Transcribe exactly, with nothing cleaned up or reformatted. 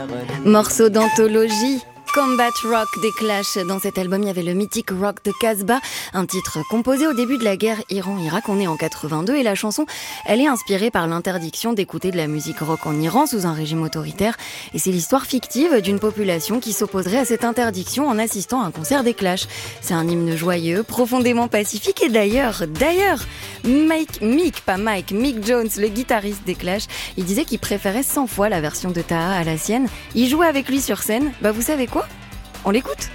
Morceau d'anthologie, Combat Rock des Clash. Dans cet album, il y avait le mythique Rock de Casbah, un titre composé au début de la guerre Iran-Irak. On est en quatre-vingt-deux et la chanson, elle est inspirée par l'interdiction d'écouter de la musique rock en Iran sous un régime autoritaire. Et c'est l'histoire fictive d'une population qui s'opposerait à cette interdiction en assistant à un concert des Clash. C'est un hymne joyeux, profondément pacifique et d'ailleurs, d'ailleurs, Mike, Mick, pas Mike, Mick Jones, le guitariste des Clash, il disait qu'il préférait cent fois la version de Taha à la sienne. Il jouait avec lui sur scène. Bah vous savez quoi ? On l'écoute ?